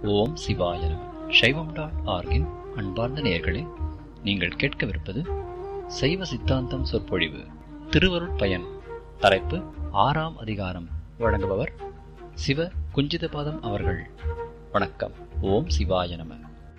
ஓம் சிவாய நம. சைவம்.org-இன் அன்பார்ந்த நேயர்களே, நீங்கள் கேட்கவிருப்பது சைவ சித்தாந்தம் சொற்பொழிவு திருவருட் பயன். தலைப்பு ஆறாம் அதிகாரம். வழங்குபவர் சிவ குஞ்சிதபாதம் அவர்கள். வணக்கம். ஓம் சிவாய நம.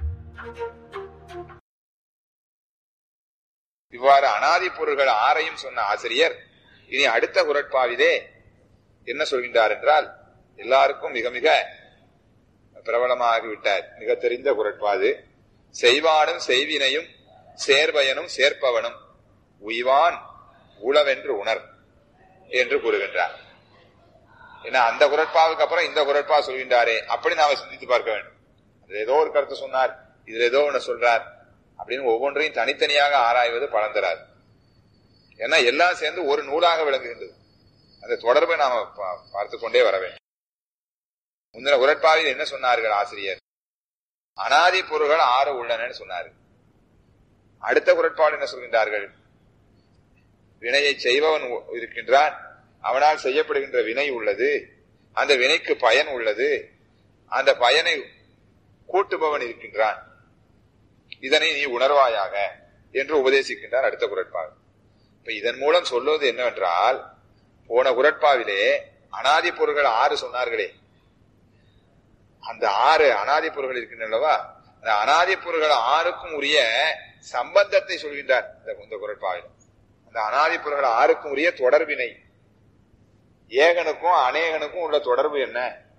இவ்வாறு அனாதி பொருள்கள் ஆறையும் சொன்ன ஆசிரியர் இனி அடுத்த குறட்பாவிலே என்ன சொல்கின்றார் என்றால், எல்லாருக்கும் மிக மிக பிரபலமாகிவிட்டார், மிக தெரிந்த குறட்பாது. செய்வானும் செய்வினையும் சேர்பயனும் சேர்ப்பவனும் உய்வான் உளவென்று உணர் என்று கூறுகின்றார். ஏன்னா அந்த குறட்பாவுக்கு அப்புறம் இந்த குறட்பா சொல்கின்றாரே, அப்படி நாம சிந்தித்து பார்க்க வேண்டும். அதுல ஏதோ ஒரு கருத்து சொன்னார், இதுல ஏதோ ஒண்ணு சொல்றார் அப்படின்னு ஒவ்வொன்றையும் தனித்தனியாக ஆராய்வது பலன் தராது. ஏன்னா எல்லாம் சேர்ந்து ஒரு நூலாக விளங்குகின்றது. அந்த தொடர்பை நாம பார்த்து கொண்டே வர வேண்டும். முந்தின குறட்பாவில் என்ன சொன்னார்கள் ஆசிரியர்? அனாதி பொருள்கள் ஆறு உள்ளன சொன்னார்கள். அடுத்த குறட்பாவில் என்ன சொல்கின்றார்கள்? வினையை செய்பவன் இருக்கின்றான், அவனால் செய்யப்படுகின்ற வினை உள்ளது, அந்த வினைக்கு பயன் உள்ளது, அந்த பயனை கூட்டுபவன் இருக்கின்றான், இதனை நீ உணர்வாயாக என்று உபதேசிக்கின்றார் அடுத்த குறட்பாவில். இப்ப இதன் மூலம் சொல்வது என்னவென்றால், போன குறட்பாவிலே அனாதி பொருள்கள் ஆறு சொன்னார்களே, அந்த ஆறு அனாதி பொருள்கள் இருக்கின்றனவா, அந்த அனாதி பொருள்கள் ஆறுக்கும் உரிய சம்பந்தத்தை சொல்கின்றார் இந்த குறட்பாவில். அந்த அனாதி பொருள்கள் ஆறுக்கும் உரிய தொடர்பினை, ஏகனுக்கும் அநேகனுக்கும் உள்ள தொடர்பு என்ன?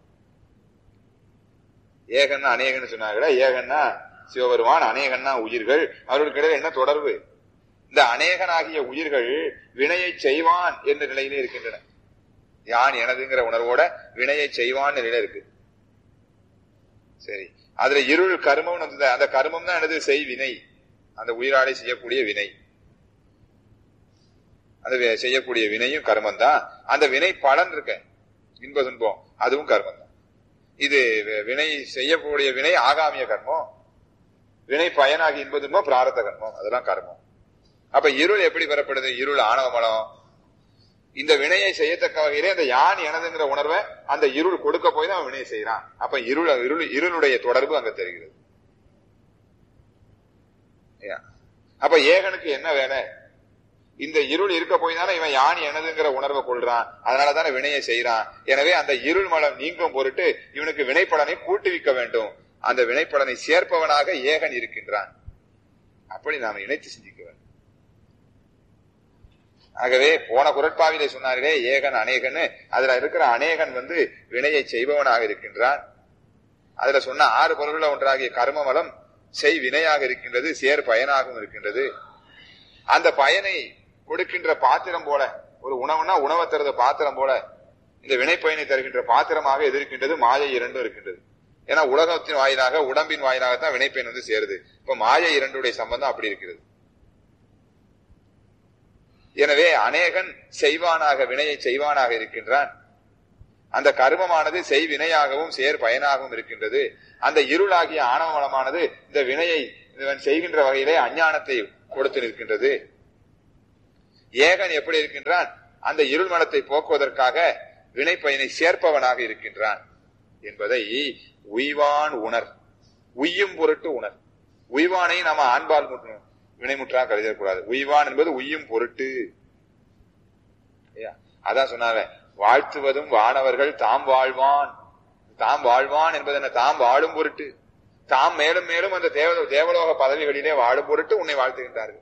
ஏகன்னா அநேகன்னு சொன்னார்களா? ஏகன்னா சிவபெருமான், அநேகன்னா உயிர்கள். அவர்களுக்கு இடையில என்ன தொடர்பு? இந்த அநேகனாகிய உயிர்கள் வினையை செய்வான் என்ற நிலையிலே இருக்கின்றன. யான் எனதுங்கிற உணர்வோட வினையை செய்வான் நிலையில இருக்கு. சரி, அதுல இருள் கர்மம் வந்தது. அந்த கர்மம் தான் எனது செய்வினை, அந்த உயிராடை செய்யக்கூடிய வினை. அந்த செய்யக்கூடிய வினையும் கர்மம் தான். அந்த வினை பலன் இருக்க இன்ப துன்பம், அதுவும் கர்மம் தான். இது வினை செய்யக்கூடிய வினை ஆகாமிய கர்மம், வினை பயனாகி இன்ப துன்பம் பிராரத்த கர்மம், அதெல்லாம் கர்மம். அப்ப இருள் எப்படி பெறப்படுது? இருள் ஆணவ மலம். இந்த வினையை செய்யத்தக்க வகையிலே அந்த யான் எனதுங்கிற உணர்வை அந்த இருள் கொடுக்க போய் தான் அவன் வினையை செய்யறான். அப்ப இருளுடைய தொடர்பு அங்க தெரிகிறது. அப்ப ஏகனுக்கு என்ன வேலை? இந்த இருள் இருக்க போய் தானே இவன் யான் எனதுங்கிற உணர்வை கொள்றான், அதனாலதானே வினையை செய்யறான். எனவே அந்த இருள் மலம் நீங்கும் பொருட்டு இவனுக்கு வினைப்பலனை கூட்டுவிக்க வேண்டும். அந்த வினைப்பலனை சேர்ப்பவனாக ஏகன் இருக்கின்றான். அப்படி நாம இணைத்து சிந்திக்க வேண்டும். ஆகவே போன குறட்பாவிலே சொன்னார்களே ஏகன் அநேகன், அதுல இருக்கிற அநேகன் வினையை செய்பவனாக இருக்கின்றான். அதுல சொன்ன ஆறு பொருள்கள் ஒன்றாகிய கர்மமலம் செய் வினையாக இருக்கின்றது, சேர் பயனாகவும் இருக்கின்றது. அந்த பயனை கொடுக்கின்ற பாத்திரம் போல, ஒரு உணவுனா உணவை தருத பாத்திரம் போல இந்த வினை பயனை தருகின்ற பாத்திரமாக எது இருக்கின்றது? மாயை இரண்டும் இருக்கின்றது. ஏன்னா உலகத்தின் வாயிலாக உடம்பின் வாயிலாகத்தான் வினைப்பயன் சேருது. இப்ப மாயை இரண்டுடைய சம்பந்தம் அப்படி இருக்கிறது. எனவே அநேகன் செய்வானாக, வினையை செய்வானாக இருக்கின்றான். அந்த கர்மமானது செய்வினையாகவும் சேர் பயனாகவும் இருக்கின்றது. அந்த இருளாகிய ஆணவ மலமானது இந்த வினையை செய்கின்ற வகையிலே அஞ்ஞானத்தை கொடுத்து நிற்கின்றது. ஏகன் எப்படி இருக்கின்றான்? அந்த இருள் மலத்தை போக்குவதற்காக வினை பயனை சேர்ப்பவனாக இருக்கின்றான் என்பதை உய்வான் உணர், உய்யும் பொருட்டு உணர். உய்வானை நாம ஆண்பால் வினைமுற்றாக கருதக்கூடாது. உய்வான் என்பது உய்யும் பொருட்டு. அதான் சொன்னாங்க, வாழ்த்துவதும் வானவர்கள் தாம் வாழ்வான். தாம் வாழ்வான் என்பது என்ன? தாம் வாழும் பொருட்டு, தாம் மேலும் மேலும் அந்த தேவலோக பதவிகளிலே வாழும் பொருட்டு உன்னை வாழ்த்துகின்றார்கள்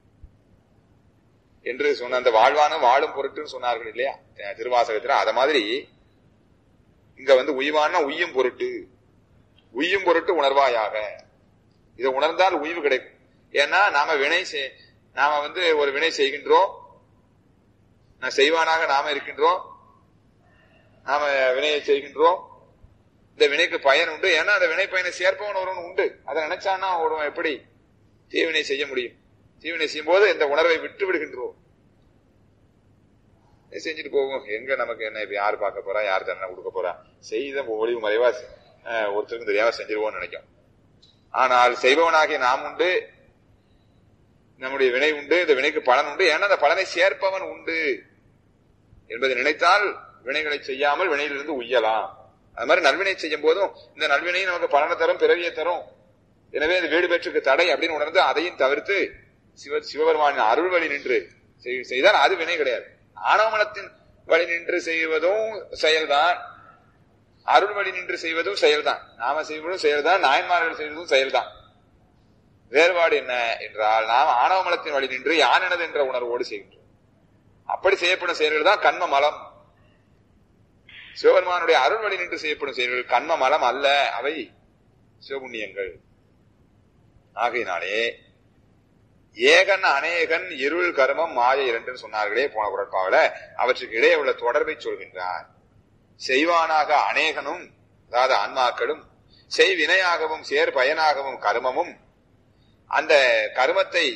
என்று சொன்ன அந்த வாழ்வானும் வாழும் பொருட்டுன்னு சொன்னார்கள் இல்லையா திருவாசகத்துல. அத மாதிரி இங்க உய்வான்னா உய்யும் பொருட்டு, உய்யும் பொருட்டு உணர்வாயாக. இதை உணர்ந்தால் உய்வு கிடைக்கும். ஏன்னா நாம ஒரு வினை செய்கின்றோம், செய்வானாக நாம இருக்கின்றோம், நாம வினையை செய்கின்றோம். இந்த வினைக்கு பயன் உண்டு. ஏன்னா அந்த வினை பயனை சேர்ப்பவன் ஒருவன் உண்டு. அதை நினைச்சான்னா ஒருவன் எப்படி தீவினை செய்ய முடியும்? தீவினை செய்யும் போது இந்த உணர்வை விட்டு விடுகின்றோம். செஞ்சுட்டு போகும். எங்க நமக்கு என்ன, இப்ப யாரு பார்க்க போறா, யார் தண்டனை கொடுக்க போறா, செய்த ஒளிவு மறைவா ஒருத்தருக்கும் தெரியாம செஞ்சிருவோம்னு நினைக்கும். ஆனால் செய்பவனாகிய நாம் உண்டு, நம்முடைய வினை உண்டு, இந்த வினைக்கு பலன் உண்டு. ஏன்னா அந்த பலனை சேர்ப்பவன் உண்டு என்பதை நினைத்தால் வினைகளை செய்யாமல் வினையிலிருந்து உய்யலாம். அது மாதிரி நல்வினை செய்யும் போதும் இந்த நல்வினையும் நமக்கு பலனை தரும், பிறவியை தரும். எனவே அது வீடு பெற்றுக்கு தடை அப்படின்னு உணர்ந்து அதையும் தவிர்த்து சிவபெருமானின் அருள் வழி நின்று செய்தால் அது வினை கிடையாது. ஆணவமலத்தின் வழி நின்று செய்வதும் செயல்தான், அருள் வழி நின்று செய்வதும் செயல்தான். நாம செய்வதும் செயல்தான், நாயன்மார்கள் செய்வதும் செயல்தான். வேறுபாடு என்ன என்றால், நாம் ஆணவமலத்தின் வழி நின்று யானது என்ற உணர்வோடு செய்கின்றோம். அப்படி செய்யப்படும் செயல்கள் தான் கண்ம மலம். சிவபெருமானுடைய அருள் வழி நின்று செய்யப்படும் செயல்கள் கண்ம மலம் அல்ல, அவை சிவபுண்ணியங்கள். ஆகையினாலே ஏகன் அநேகன் இருள் கர்மம் மாய இரண்டு சொன்னார்களே போன குறட்பாவில, அவற்றுக்கு இடையே உள்ள தொடர்பை சொல்கின்றார். செய்வானாக அநேகனும், அதாவது ஆன்மாக்களும், செய்வினையாகவும் சேர் பயனாகவும் கர்மமும், அந்த கர்மத்தை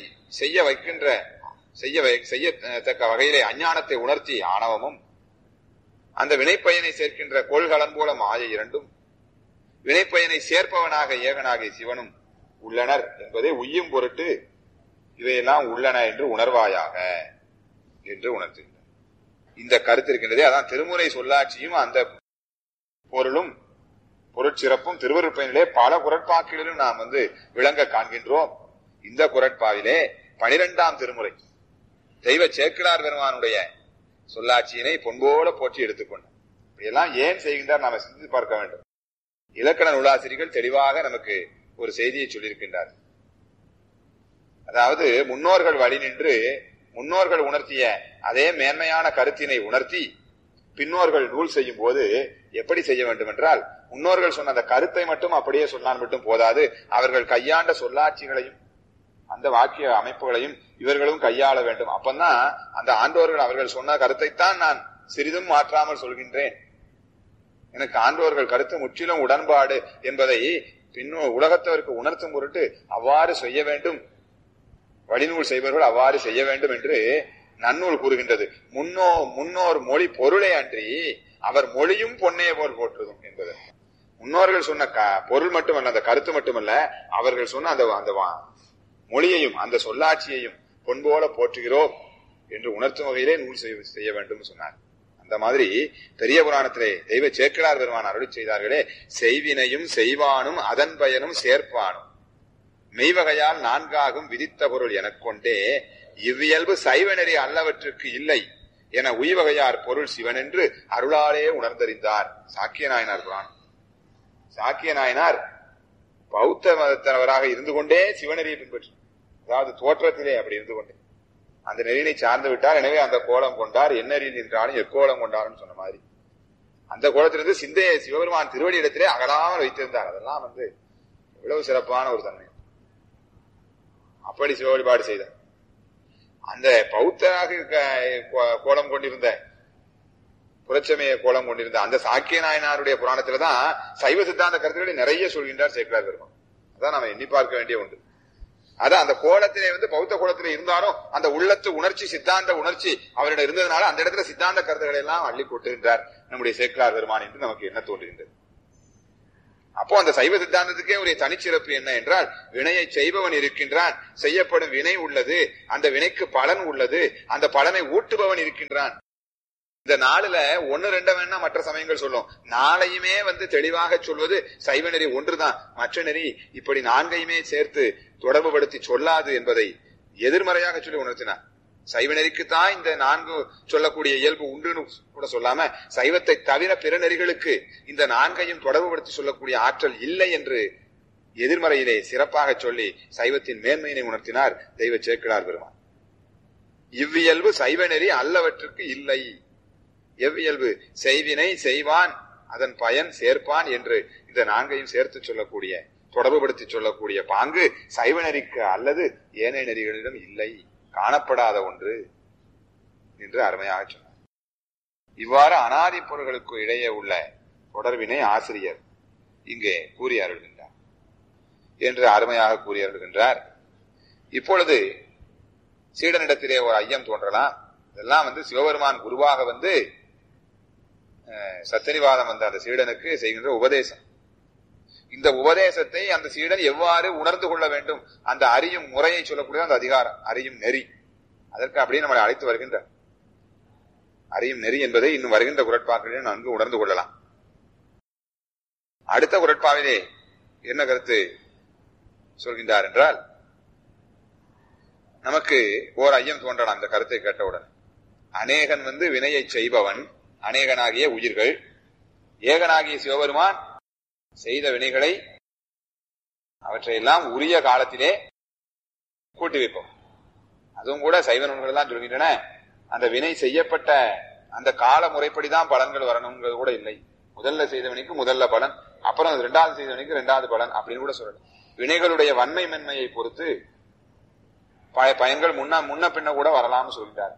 செய்யத்தக்க வகையிலே அஞ்ஞானத்தை உணர்த்தி ஆணவமும், அந்த வினைப்பயனை சேர்க்கின்ற கோள்களன் போல மாய இரண்டும், வினைப்பயனை சேர்ப்பவனாக ஏகனாகிய சிவனும் உள்ளனர் என்பதை உய்யும் பொருட்டு இவையெல்லாம் உள்ளன என்று உணர்வாயாக என்று உணர்த்துகின்றனர். இந்த கருத்து இருக்கின்றதே, அதான் திருமுறை சொல்லாட்சியும் அந்த பொருளும் பொருட்சிறப்பும் திருவருட்பயனிலே பல குறட்பாக்களிலும் நாம் விளங்க காண்கின்றோம். இந்த குறட்பாவிலே 12ஆம் திருமுறை தெய்வ சேக்கிழார் பெருமானுடைய சொல்லாட்சியினை பொன்போல போற்றி எடுத்துக்கொண்டார். இப்படியெல்லாம் ஏன் செய்கின்றார் நாம சிந்தித்து பார்க்க வேண்டும். இலக்கண நூலாசிரியர்கள் தெளிவாக நமக்கு ஒரு செய்தியை சொல்லியிருக்கின்றார். அதாவது முன்னோர்கள் வழி நின்று முன்னோர்கள் உணர்த்திய அதே மேன்மையான கருத்தினை உணர்த்தி பின்னோர்கள் நூல் செய்யும் போது எப்படி செய்ய வேண்டும் என்றால், முன்னோர்கள் சொன்ன அந்த கருத்தை மட்டும் அப்படியே சொன்னால் மட்டும் போதாது, அவர்கள் கையாண்ட சொல்லாட்சிகளையும் அந்த வாக்கிய அமைப்புகளையும் இவர்களும் கையாள வேண்டும். அப்பந்தான் அந்த ஆண்டோர்கள் அவர்கள் சொன்ன கருத்தைத்தான் நான் சிறிதும் மாற்றாமல் சொல்கின்றேன், எனக்கு ஆண்டோர்கள் கருத்து முற்றிலும் உடன்பாடு என்பதை உலகத்தவருக்கு உணர்த்தும் பொருட்டு அவ்வாறு செய்ய வேண்டும், வழிநூல் செய்பவர்கள் அவ்வாறு செய்ய வேண்டும் என்று நன்னூல் கூறுகின்றது. முன்னோர் மொழி பொருளே அன்றி அவர் மொழியும் பொன்னே போல் போற்றுதும் என்பது. முன்னோர்கள் சொன்ன பொருள் மட்டுமல்ல, அந்த கருத்து மட்டுமல்ல, அவர்கள் சொன்ன அந்த மொழியையும் அந்த சொல்லாட்சியையும் பொன்போல போற்றுகிறோம் என்று உணர்த்தும் வகையிலே நூல் செய்ய வேண்டும் சொன்னார். அந்த மாதிரி பெரிய புராணத்திலே தெய்வ சேக்கிழார் பெருமான் அருளி செய்தார்களே, செய்வினையும் செய்வானும் அதன் பயனும் சேர்ப்பானும் மெய்வகையால் நான்காகும் விதித்த பொருள் எனக் கொண்டே இவ்வியல்பு சைவநெறி அல்லவற்றுக்கு இல்லை என உய்வகையார் பொருள் சிவன் என்று அருளாலே உணர்ந்தறிந்தார். சாக்கிய நாயனார் புராணம். சாக்கிய நாயனார் பௌத்த மதத்தவராக இருந்து கொண்டே சிவநெறியை பின்பற்றி, அதாவது தோற்றத்திலே அப்படி இருந்து கொண்டே அந்த நெறியினை சார்ந்து விட்டார். எனவே அந்த கோலம் கொண்டார், எந்நெறியில் நின்றாலும் எக்கோலம் கொண்டாரும் சொன்ன மாதிரி அந்த கோலத்திலிருந்து சிந்தையை சிவபெருமான் திருவடி இடத்திலே அகலாமல் வைத்திருந்தார். அதெல்லாம் எவ்வளவு சிறப்பான ஒரு தன்மை. அப்படி சிவ வழிபாடு செய்தார். அந்த பௌத்தராக கோலம் கொண்டிருந்த, புரட்சமய கோலம் கொண்டிருந்த அந்த சாக்கிய நாயனாருடைய புராணத்துலதான் சைவ சித்தாந்த கருத்துக்களை நிறைய சொல்கின்றார் சேக்கிழார் பெருமான். அதான் நாம எண்ணி பார்க்க வேண்டிய ஒன்று. அதான் அந்த கோலத்திலே பௌத்த கோலத்திலே இருந்தாலும் அந்த உள்ளத்து உணர்ச்சி, சித்தாந்த உணர்ச்சி அவரிடம் இருந்ததுனால அந்த இடத்துல சித்தாந்த கருத்துக்களை எல்லாம் அள்ளி கொட்டுகின்றார் நம்முடைய சேக்கிழார் பெருமான் என்று நமக்கு என்ன தோன்றுகின்றது. அப்போ அந்த சைவ சித்தாந்தத்துக்கே ஒரு தனிச்சிறப்பு என்ன என்றால், வினையை செய்பவன் இருக்கின்றான், செய்யப்படும் வினை உள்ளது, அந்த வினைக்கு பலன் உள்ளது, அந்த பலனை ஊட்டுபவன் இருக்கின்றான். இந்த நாளுல 1-2 வேணா மற்ற சமயங்கள் சொல்லும், நாளையுமே தெளிவாக சொல்வது சைவ நெறி ஒன்றுதான், மற்ற நெறி இப்படி 4ஐயுமே சேர்த்து தொடர்பு படுத்தி சொல்லாது என்பதை எதிர்மறையாக சொல்லி உணர்த்தினார். சைவ நெறிக்குத்தான் இந்த 4 சொல்லக்கூடிய இயல்பு உண்டுன்னு கூட சொல்லாம, சைவத்தை தவிர பிற நெறிகளுக்கு இந்த 4ஐயும் தொடர்புபடுத்தி சொல்லக்கூடிய ஆற்றல் இல்லை என்று எதிர்மறையிலே சிறப்பாக சொல்லி சைவத்தின் மேன்மையினை உணர்த்தினார் தெய்வ சேக்கிழார் பெருமான். இவ்வியல்பு சைவ நெறி அல்லவற்றுக்கு இல்லை. எவ்வியல்பு? செய்வினை செய்வான் அதன் பயன் சேர்ப்பான் என்று இந்த 4ஐயும் சேர்த்து சொல்லக்கூடிய, தொடர்புபடுத்தி சொல்லக்கூடிய பாங்கு சைவ நெறிக்கு அல்லது ஏனைய நெறிகளிடம் இல்லை, காணப்படாத ஒன்று என்று அருமையாக சொன்னார். இவ்வாறு அனாதி பொருள்களுக்கு இடையே உள்ள தொடர்பினை ஆசிரியர் இங்கே கூறி அருள்கின்றார் என்று அருமையாக கூறி அருள்கின்றார். இப்பொழுது சீடனிடத்திலே ஒரு ஐயம் தோன்றலாம். இதெல்லாம் சிவபெருமான் குருவாக சத்தியனிவாதம் அந்த சீடனுக்கு செய்கின்ற உபதேசம். இந்த உபதேசத்தை அந்த சீடன் எவ்வாறு உணர்ந்து கொள்ள வேண்டும், அந்த அறியும் முறையை சொல்லக்கூடிய அந்த அதிகாரம், அறியும் நெறி, அதற்கு அப்படியே நம்மளை அழைத்து வருகின்ற அறியும் நெறி என்பதை இன்னும் வருகின்ற குறட்பாக்களில் நன்கு உணர்ந்து கொள்ளலாம். அடுத்த குறட்பாவிலே என்ன கருத்து சொல்கின்றார் என்றால், நமக்கு ஓர் ஐயம் தோன்றலாம் இந்த கருத்தை கேட்டவுடன். அநேகன் வினையை செய்பவன், அநேகனாகிய உயிர்கள், ஏகனாகிய சிவபெருமான் செய்த வினைகளை அவற்றையெல்லாம் உரிய காலத்திலே கூட்டி வைப்போம். அதுவும் கூட சைவ நூல்கள் தான் சொல்கின்றன, அந்த வினை செய்யப்பட்ட அந்த கால முறைப்படிதான் பலன்கள் வரணுங்கிறது கூட இல்லை. முதல்ல செய்தவனுக்கு முதல்ல பலன், அப்புறம் இரண்டாவது செய்தவனுக்கு இரண்டாவது பலன் அப்படின்னு கூட சொல்லணும். வினைகளுடைய வன்மை மென்மையை பொறுத்து பயன்கள் முன்ன பின்ன கூட வரலாம்னு சொல்லிட்டார்.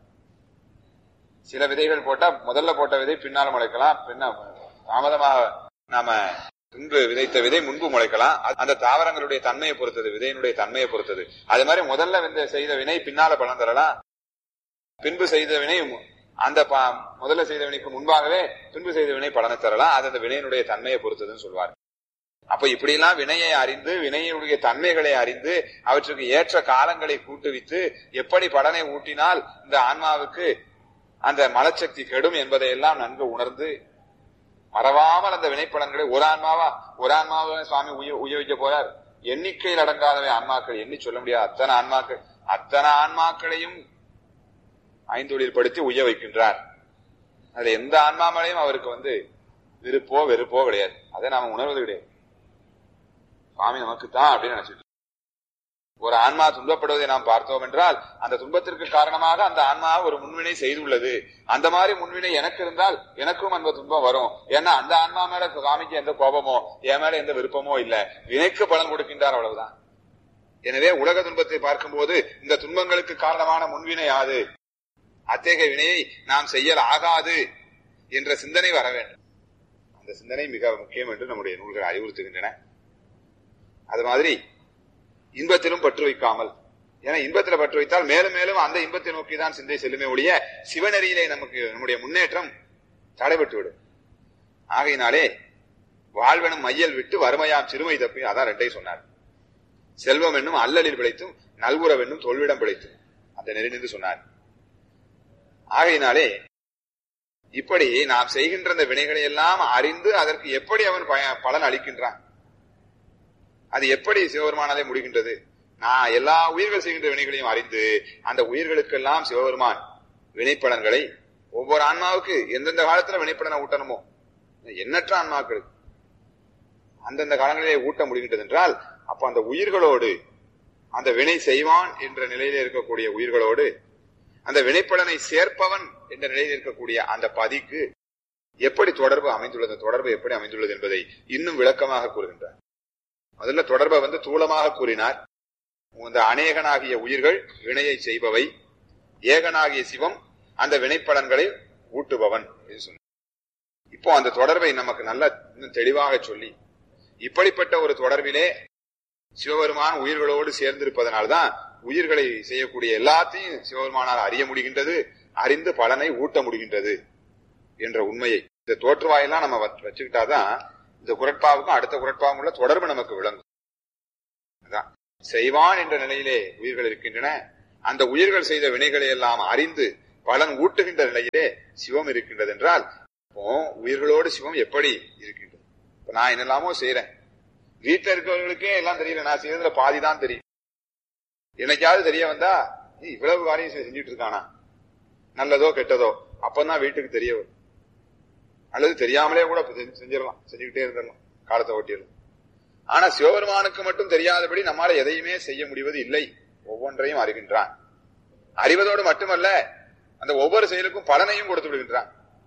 சில விதைகள் போட்டா முதல்ல போட்ட விதை பின்னால முளைக்கலாம், பின்ன தாமதமாக நாம முன்பு விதைத்த விதை முன்பு முளைக்கலாம். அந்த தாவரங்களுடைய தன்மையை பொறுத்தது, விதையினுடைய தன்மையை பொறுத்தது. அது மாதிரி முதல்ல செய்த வினை பின்னால பலன் தரலாம், பின்பு செய்த வினை அந்த முதல்ல செய்த வினைக்கு முன்பாகவே பின்பு செய்த வினை பலனை தரலாம். அது அந்த வினையினுடைய தன்மையை பொறுத்ததுன்னு சொல்வார். அப்ப இப்படியெல்லாம் வினையை அறிந்து, வினையினுடைய தன்மைகளை அறிந்து, அவற்றுக்கு ஏற்ற காலங்களை கூட்டுவித்து எப்படி பலனை ஊட்டினால் இந்த ஆன்மாவுக்கு அந்த மலச்சக்தி கெடும் என்பதையெல்லாம் நன்கு உணர்ந்து மறவாமல் அந்த வினைப்பலன்களை ஒரு ஆன்மாவை சுவாமி உபயோகிக்க போறார். எண்ணிக்கையில் அடங்காதவை ஆன்மாக்கள், எண்ணி சொல்ல முடியாது. அத்தனை ஆன்மாக்களையும் ஐந்தொழில் படுத்தி உய்ய வைக்கின்றார். அதுல எந்த ஆன்மா மேலையும் அவருக்கு விருப்போ வெறுப்போ கிடையாது. அதை நாம உணர்வது கிடையாது. சுவாமி நமக்குத்தான் அப்படின்னு நினைச்சிட்டு ஒரு ஆன்மா துன்பப்படுவதை நாம் பார்த்தோம் என்றால், அந்த துன்பத்திற்கு காரணமாக அந்த ஆன்மா ஒரு முன்வினை செய்துள்ளது. அந்த மாதிரி முன்வினை எனக்கு இருந்தால் எனக்கும் அந்த துன்பம் வரும். ஏன்னா அந்த ஆன்மா மேல சுவாமிக்கு எந்த கோபமோ என் மேல எந்த விருப்பமோ இல்ல, வினைக்கு பலன் கொடுக்கின்றார், அவ்வளவுதான். எனவே உலக துன்பத்தை பார்க்கும் போது இந்த துன்பங்களுக்கு காரணமான முன்வினை யாது, அத்தகைய வினையை நாம் செய்யல் ஆகாது என்ற சிந்தனை வர வேண்டும். அந்த சிந்தனை மிக முக்கியம் என்று நம்முடைய நூல்கள் அறிவுறுத்துகின்றன. அது மாதிரி இன்பத்திலும் பற்று வைக்காமல், ஏன்னா இன்பத்தில் பற்று வைத்தால் மேலும் மேலும் அந்த இன்பத்தை நோக்கிதான் சிந்தை செல்லுமே ஒழிய சிவநெறியிலே நம்முடைய முன்னேற்றம் தடைபட்டுவிடும். ஆகையினாலே வாழ்வெனும் மையல் விட்டு வறுமையாம் சிறுமை தப்பி, அதான் ரெண்டை சொன்னார். செல்வம் என்னும் அல்லலில் பிழைத்தும் நல்குறவென்னும் தொல்விடம் பிழைத்தும் அந்த நெறி நின்று சொன்னார். ஆகையினாலே இப்படி நாம் செய்கின்ற இந்த வினைகளை எல்லாம் அறிந்து அதற்கு எப்படி அவன் பலன் அளிக்கின்றான், அது எப்படி சிவபெருமானாலே முடிகின்றது. நான் எல்லா உயிர்கள் செய்கின்ற வினைகளையும் அறிந்து அந்த உயிர்களுக்கெல்லாம் சிவபெருமான் வினைப்பலன்களை ஒவ்வொரு ஆன்மாவுக்கு எந்தெந்த காலத்துல வினைப்பலனை ஊட்டணுமோ, எண்ணற்ற ஆன்மாக்களுக்கு அந்தந்த காலங்களிலே ஊட்ட முடிகின்றது என்றால், அப்ப அந்த உயிர்களோடு, அந்த வினை செய்வான் என்ற நிலையில இருக்கக்கூடிய உயிர்களோடு அந்த வினைப்பலனை சேர்ப்பவன் என்ற நிலையில் இருக்கக்கூடிய அந்த பதிக்கு எப்படி தொடர்பு அமைந்துள்ளது, தொடர்பு எப்படி அமைந்துள்ளது என்பதை இன்னும் விளக்கமாக கூறுகின்றார். முதல்ல தொடர்பை தூளமாக கூறினார். இந்த அநேகனாகிய உயிர்கள் வினையை செய்பவை, ஏகனாகிய சிவம் அந்த வினைப்பலன்களை ஊட்டுபவன் என்று சொன்னார். இப்போ அந்த தொடர்பை நமக்கு நல்ல இன்னும் தெளிவாக சொல்லி, இப்படிப்பட்ட ஒரு தொடர்பிலே சிவபெருமான் உயிர்களோடு சேர்ந்திருப்பதனால்தான் உயிர்களை செய்யக்கூடிய எல்லாத்தையும் சிவபெருமானால் அறிய முடிகின்றது, அறிந்து பலனை ஊட்ட முடிகின்றது என்ற உண்மையை இந்த தோற்றுவாயெல்லாம் நம்ம வச்சுக்கிட்டாதான் இந்த குறட்பாவுக்கும் அடுத்த குறட்பாவும் உள்ள தொடர்பு நமக்கு விளங்கும். அதான் செய்வான் என்ற நிலையிலே உயிர்கள் இருக்கின்றன. அந்த உயிர்கள் செய்த வினைகளை எல்லாம் அறிந்து பலன் ஊட்டுகின்ற நிலையிலே சிவம் இருக்கின்றது என்றால், உயிர்களோடு சிவம் எப்படி இருக்கின்றது? இப்ப நான் என்னெல்லாமோ செய்யறேன், வீட்டுல இருக்கிறவர்களுக்கே எல்லாம் தெரியல, நான் செய்யறதுல பாதிதான் தெரியும். என்னைக்காவது தெரிய வந்தா இவ்வளவு காரியம் செஞ்சுட்டு இருக்கானா, நல்லதோ கெட்டதோ, அப்பதான் வீட்டுக்கு தெரிய வரும். அல்லது தெரியாமலே கூட செஞ்சிடலாம், செஞ்சுக்கிட்டே இருந்துடலாம், காலத்தை ஓட்டிடலாம். ஆனா சிவபெருமானுக்கு மட்டும் தெரியாதபடி நம்மால எதையுமே செய்ய முடிவது இல்லை. ஒவ்வொன்றையும் அறிகின்றான். அறிவதோடு மட்டுமல்ல, அந்த ஒவ்வொரு செயலுக்கும் பலனையும் கொடுத்து விடுகின்றான்.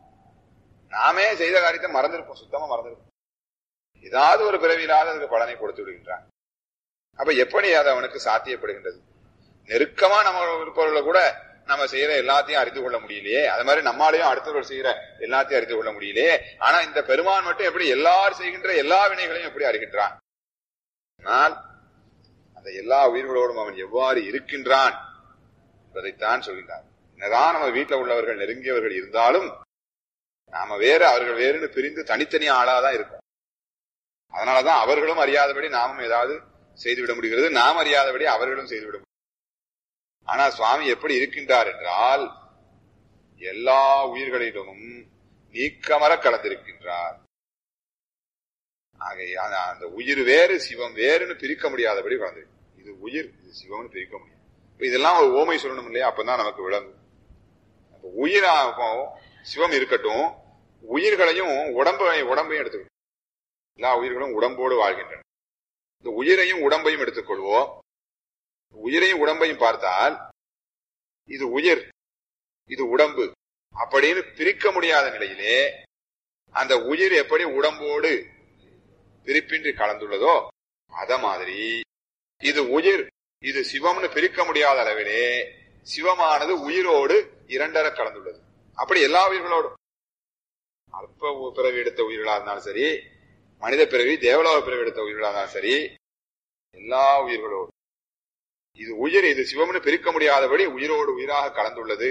நாமே செய்த காரியத்தை மறந்திருப்போம், சுத்தமா மறந்திருப்போம். ஏதாவது ஒரு பிறவியிலாத அதுக்கு பலனை கொடுத்து விடுகின்றான். அப்ப எப்படி அது அவனுக்கு சாத்தியப்படுகின்றது? நெருக்கமா நம்ம இருப்பவர்களை கூட நம்ம செய்யற எல்லாத்தையும் அறிந்து கொள்ள முடியலையே, அது மாதிரி நம்மாலையும் அடுத்தவர்கள் செய்யற எல்லாத்தையும் அறிந்து கொள்ள முடியலையே. ஆனா இந்த பெருமான் மட்டும் எப்படி எல்லாரும் செய்கின்ற எல்லா வினைகளையும் எப்படி அறிகின்றான்? ஆனால் அந்த எல்லா உயிர்களோடும் அவன் எவ்வாறு இருக்கின்றான் என்பதைத்தான் சொல்கின்றான். என்னதான் நம்ம வீட்டுல உள்ளவர்கள் நெருங்கியவர்கள் இருந்தாலும் நாம வேறு அவர்கள் வேறுன்னு பிரிந்து தனித்தனி ஆளாதான் இருக்கும். அதனாலதான் அவர்களும் அறியாதபடி நாமும் ஏதாவது செய்துவிட முடிகிறது, நாம் அறியாதபடி அவர்களும் செய்துவிட முடியும். ஆனா சுவாமி எப்படி இருக்கின்றார் என்றால், எல்லா உயிர்களிடமும் நீக்கமர கலந்திருக்கின்றார். அந்த உயிர் வேறு சிவம் வேறுன்னு பிரிக்க முடியாதபடி கலந்து, இது உயிர் இது சிவம்னு பிரிக்க முடியாது. இப்ப இதெல்லாம் ஒரு ஓமை சொல்லணும் இல்லையா? அப்பதான் நமக்கு விளங்கும். உயிரா சிவம் இருக்கட்டும், உயிர்களையும் உடம்பையும் எடுத்துக்கணும். எல்லா உயிர்களும் உடம்போடு வாழ்கின்றன. இந்த உயிரையும் உடம்பையும் எடுத்துக்கொள்வோம். உயிரையும் உடம்பையும் பார்த்தால் இது உயிர் இது உடம்பு அப்படின்னு பிரிக்க முடியாத நிலையிலே அந்த உயிர் எப்படி உடம்போடு பிரிப்பின்றி கலந்துள்ளதோ அத மாதிரி இது உயிர் இது சிவம்னு பிரிக்க முடியாத அளவிலே சிவமானது உயிரோடு இரண்டர கலந்துள்ளது. அப்படி எல்லா உயிர்களோடும், அல்ப பிறவி எடுத்த உயிர்களா இருந்தாலும் சரி, மனித பிறவி தேவலோக பிறவி எடுத்த உயிர்களா இருந்தாலும் சரி, எல்லா உயிர்களோடும் இது உயிர் இது சிவம்னு பிரிக்க முடியாதபடி உயிரோடு உயிராக கலந்துள்ளது.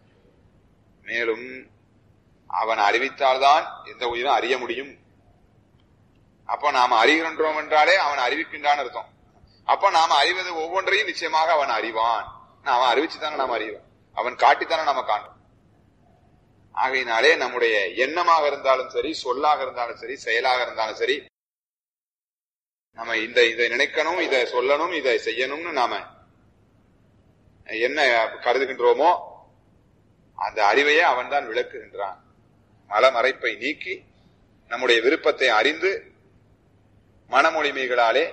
மேலும் அவன் அறிவித்தால்தான் எந்த உயிரும் அறிய முடியும். அப்ப நாம அறிகின்றோம் என்றாலே அவன் அறிவிக்கின்றான் அர்த்தம். அப்ப நாம அறிவது ஒவ்வொன்றையும் நிச்சயமாக அவன் அறிவான். அவன் அறிவிச்சுதானே நாம அறிவோம், அவன் காட்டித்தானே நாம காணும். ஆகையினாலே நம்முடைய எண்ணமாக இருந்தாலும் சரி, சொல்லாக இருந்தாலும் சரி, செயலாக இருந்தாலும் சரி, நம்ம இதை நினைக்கணும், இதை சொல்லணும், இதை செய்யணும்னு நாம என்ன கருதுகின்றோமோ அந்த அறிவையே அவன் தான் விளக்குகின்றான். மலமறைப்பை நீக்கி நம்முடைய விருப்பத்தை அறிந்து மனமொழிமைகளாலே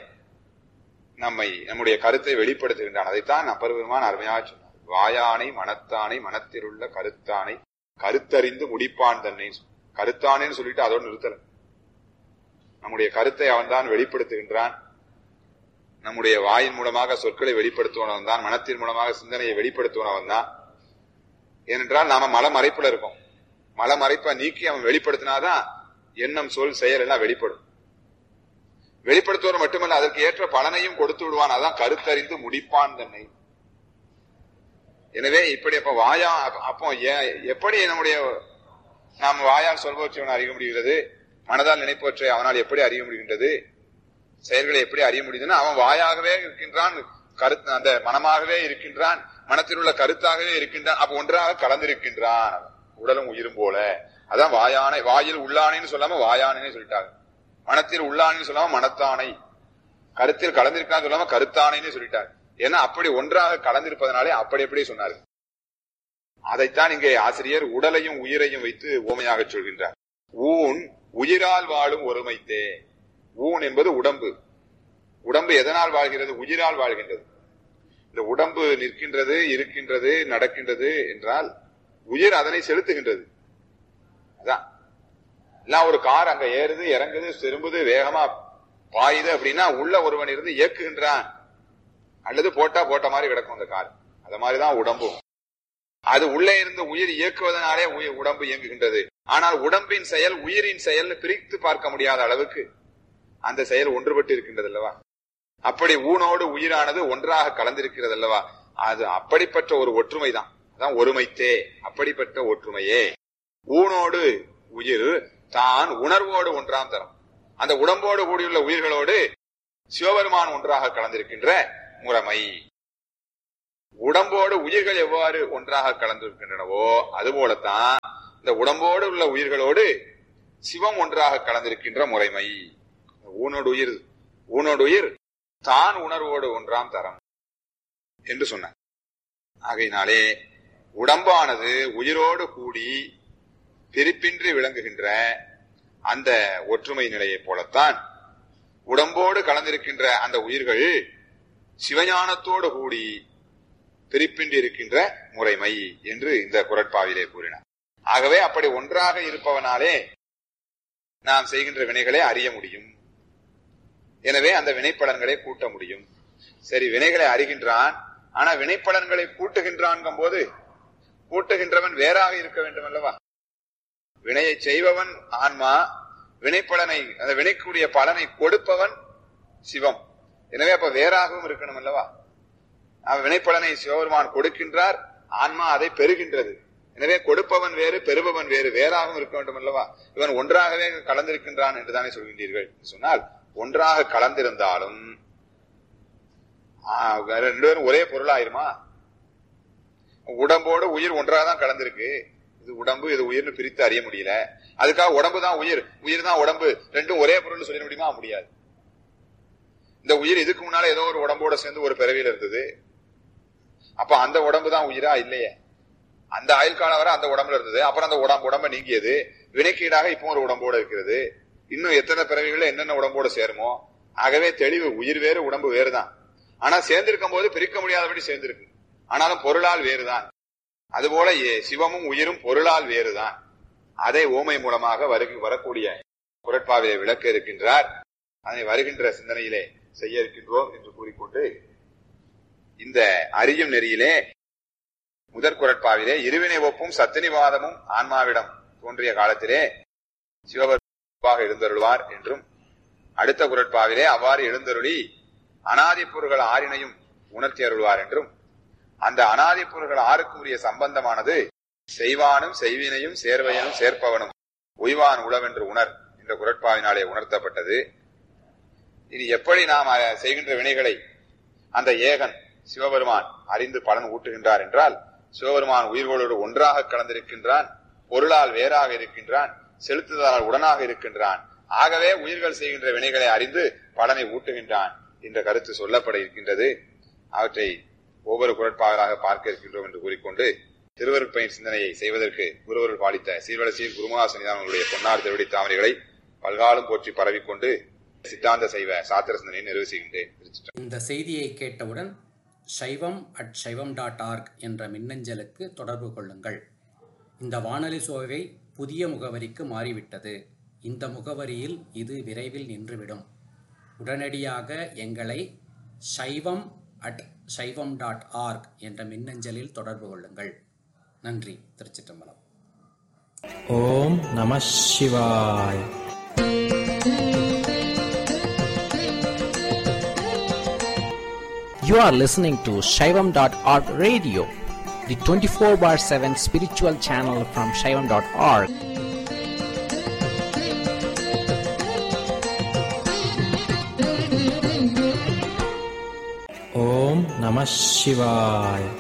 நம்முடைய கருத்தை வெளிப்படுத்துகின்றான். அதைத்தான் அப்பெருமான் அருமையாக சொன்னார். வாயானை மனத்தானை மனத்திலுள்ள கருத்தானை கருத்தறிந்து முடிப்பான் தன்னை. கருத்தானேன்னு சொல்லிட்டு அதோடு நிறுத்தல. நம்முடைய கருத்தை அவன் தான் வெளிப்படுத்துகின்றான். நம்முடைய வாயின் மூலமாக சொற்களை வெளிப்படுத்துவனவன் தான், மனத்தின் மூலமாக சிந்தனையை வெளிப்படுத்துவனவன் தான். ஏனென்றால் நாம மலமறைப்புல இருக்கோம். மலமறைப்பை நீக்கி அவன் வெளிப்படுத்தினாதான் எண்ணம் சொல் செயல் எல்லாம் வெளிப்படும். வெளிப்படுத்துவது மட்டுமல்ல, அதற்கு ஏற்ற பலனையும் கொடுத்து விடுவான். அதான் கருத்தறிந்து முடிப்பான் தன்னை. எனவே இப்படி அப்போ எப்படி நம்முடைய நாம் வாயால் சொல்பவற்றை அவன் அறிய முடிகிறது, மனதால் நினைப்பவற்றை அவனால் எப்படி அறிய முடிகின்றது, செயல்களை எப்படி அறிய முடியுதுன்னா அவன் வாயாகவே இருக்கின்றான், கருத்து அந்த மனமாகவே இருக்கின்றான், மனத்தில் உள்ள கருத்தாகவே இருக்கின்றான். அப்ப ஒன்றாக கலந்திருக்கின்றான், உடலும் உயிரும் போல. அதான் வாயானை, வாயில் உள்ளானைன்னு சொல்லாம வாயானே சொல்லிட்டாங்க. மனத்தில் உள்ளானைன்னு சொல்லாம மனத்தானை, கருத்தில் கலந்திருக்கான்னு சொல்லாம கருத்தானைன்னு சொல்லிட்டாங்க. ஏன்னா அப்படி ஒன்றாக கலந்திருப்பதனாலே அப்படி எப்படி சொன்னாரு. அதைத்தான் இங்கே ஆசிரியர் உடலையும் உயிரையும் வைத்து ஓமையாக சொல்கின்றார். ஊன் உயிரால் வாழும் ஒருமைத்தே. ஊன் என்பது உடம்பு. உடம்பு எதனால் வாழ்கிறது? உயிரால் வாழ்கின்றது. இந்த உடம்பு நிற்கின்றது, இருக்கின்றது, நடக்கின்றது என்றால் உயிர் அதனை செலுத்துகின்றது. அதான் எல்லாம் ஒரு கார் அங்க ஏறுது, இறங்குது, திரும்புது, வேகமா பாயுது அப்படின்னா உள்ள ஒருவன் இருந்து இயக்குகின்றான். அல்லது போட்ட மாதிரி கிடக்கும் அந்த கார். அத மாதிரிதான் உடம்பும். அது உள்ளே இருந்து உயிர் இயக்குவதனாலே உடம்பு இயங்குகின்றது. ஆனால் உடம்பின் செயல் உயிரின் செயல் பிரித்து பார்க்க முடியாத அளவுக்கு அந்த செயல் ஒன்றுபட்டு இருக்கின்றது அல்லவா. அப்படி ஊனோடு உயிரானது ஒன்றாக கலந்திருக்கிறது அல்லவா. அது அப்படிப்பட்ட ஒரு ஒற்றுமை தான். அதான் ஒருமைத்தே. அப்படிப்பட்ட ஒற்றுமையே ஊனோடு உயிர் தான் உணர்வோடு ஒன்றாம் தரம். அந்த உடம்போடு கூடியுள்ள உயிர்களோடு சிவபெருமான் ஒன்றாக கலந்திருக்கின்ற முறைமை. உடம்போடு உயிர்கள் எவ்வாறு ஒன்றாக கலந்திருக்கின்றனவோ அதுபோலத்தான் இந்த உடம்போடு உள்ள உயிர்களோடு சிவம் ஒன்றாக கலந்திருக்கின்ற முறைமை. ஊனோடு உயிர் தான் உணர்வோடு ஒன்றாம் தரம் என்று சொன்னார். ஆகையினாலே உடம்பானது உயிரோடு கூடி பிரிப்பின்றி விளங்குகின்ற அந்த ஒற்றுமை நிலையை போலத்தான் உடம்போடு கலந்திருக்கின்ற அந்த உயிர்கள் சிவஞானத்தோடு கூடி பிரிப்பின்றி இருக்கின்ற முறைமை என்று இந்த குறட்பாவிலே கூறினார். ஆகவே அப்படி ஒன்றாக இருப்பவனாலே நாம் செய்கின்ற வினைகளை அறிய முடியும். எனவே அந்த வினைப்பலன்களை கூட்ட முடியும். சரி, வினைகளை அறிகின்றான், ஆனா வினைப்பலன்களை கூட்டுகின்றான் போது கூட்டுகின்றவன் வேறாக இருக்க வேண்டும் அல்லவா. வினையை செய்பவன் ஆன்மா, வினைப்பலனை அந்த வினைக்குரிய பலனை கொடுப்பவன் சிவம். எனவே அப்ப வேறாகவும் இருக்கணும் அல்லவா. வினைப்பலனை சிவபெருமான் கொடுக்கின்றார், ஆன்மா அதை பெறுகின்றது. எனவே கொடுப்பவன் வேறு, பெறுபவன் வேறு, வேறாகவும் இருக்க வேண்டும் அல்லவா. இவன் ஒன்றாகவே கலந்திருக்கின்றான் என்றுதானே சொல்கின்றீர்கள். சொன்னால் ஒன்றாக கலந்திருந்தாலும் ரெண்டு பேரும் ஒரே பொருளாயிருமா? உடம்போடு உயிர் ஒன்றாக தான் கலந்திருக்கு. இது உடம்பு இது உயிர்னு பிரித்து அறிய முடியல. அதுக்காக உடம்பு தான் உயிர், உயிர் தான் உடம்பு, ரெண்டும் ஒரே பொருள் சொல்லிட முடியுமா? முடியாது. இந்த உயிர் இதுக்கு முன்னால ஏதோ ஒரு உடம்போட சேர்ந்து ஒரு பிறவியில இருந்தது. அப்ப அந்த உடம்பு தான் உயிரா? இல்லையே. அந்த ஆயுள் காலம் வரை அந்த உடம்புல இருந்தது. அப்புறம் அந்த உடம்ப நீங்கியது. வினைக்கீடாக இப்போ ஒரு உடம்போட இருக்கிறது. இன்னும் எத்தனை பிறவிகள் என்னென்ன உடம்போட சேருமோ. ஆகவே தெளிவு, உயிர் வேறு உடம்பு வேறுதான். ஆனா சேர்ந்திருக்கும் போது பிரிக்க முடியாதபடி சேர்ந்திருக்கு. ஆனாலும் பொருளால் வேறுதான். அதுபோல சிவமும் உயிரும் பொருளால் வேறுதான். அதை ஓமை மூலமாக வரக்கூடிய குறட்பாவிலே விளக்க இருக்கின்றார். அதனை வருகின்ற சிந்தனையிலே செய்ய இருக்கின்றோம் என்று கூறிக்கொண்டு, இந்த அறியும் நெறியிலே முதற் குறட்பாவிலே இருவினை ஒப்பும் சத்தினிவாதமும் ஆன்மாவிடம் தோன்றிய காலத்திலே சிவபெருமாக எழுந்தருள்வார் என்றும், அடுத்த குறட்பாவிலே அவ்வாறு எழுந்தருளி அனாதி பொருள்கள் ஆறினையும் உணர்த்தி அருள்வார் என்றும், அந்த அனாதி பொருள்கள் ஆறுக்கு உரிய சம்பந்தமானது செய்வானும் செய்வினையும் சேர்வையனும் சேர்ப்பவனும் உய்வான் உளவென்று உணர் என்ற குறட்பாவினாலே உணர்த்தப்பட்டது. இனி எப்படி நாம் செய்கின்ற வினைகளை அந்த ஏகன் சிவபெருமான் அறிந்து பலன் ஊட்டுகின்றார் என்றால், சிவபெருமான் உயிர்களோடு ஒன்றாக கலந்திருக்கின்றான், பொருளால் வேறாக இருக்கின்றான், செலுத்துதலால் உடனாக இருக்கின்றான். ஆகவே உயிர்கள் செய்கின்ற வினைகளை அறிந்து பலனை ஊட்டுகின்றான் என்ற கருத்து சொல்லப்பட இருக்கின்றது. அவற்றை ஒவ்வொரு குறட்பாகளாக பார்க்க இருக்கின்றோம் என்று கூறிக்கொண்டு, திருவருட்பயன் சிந்தனையை செய்வதற்கு குருவருள் பாலித்த சீர்வலசீர் குருமகாசனிதானுடைய பொன்னார் திருவடி தாமரைகளை பல்காலம் போற்றி பரவிக்கொண்டு சித்தாந்த சைவ சாத்திர சிந்தனையை நிறைவு செய்கின்றேன். இந்த செய்தியை கேட்டவுடன் shaivam@shaivam.org என்ற மின்னஞ்சலுக்கு தொடர்பு கொள்ளுங்கள். இந்த வானொலி சோவை புதிய முகவரிக்கு மாறிவிட்டது. இந்த முகவரியில் இது விரைவில் நின்றுவிடும். உடனடியாக எங்களை shaivam@shaivam.org என்ற மின்னஞ்சலில் தொடர்பு கொள்ளுங்கள். நன்றி. திருச்சிற்றம்பலம். ஓம் நம சிவாய். You are listening to Shaivam.org radio, the 24/7 spiritual channel from Shaivam.org. Om Namah Shivaya.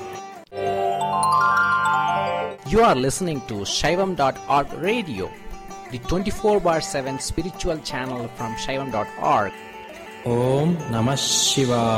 You are listening to Shaivam.org radio, the 24/7 spiritual channel from Shaivam.org. Om Namah Shivaya.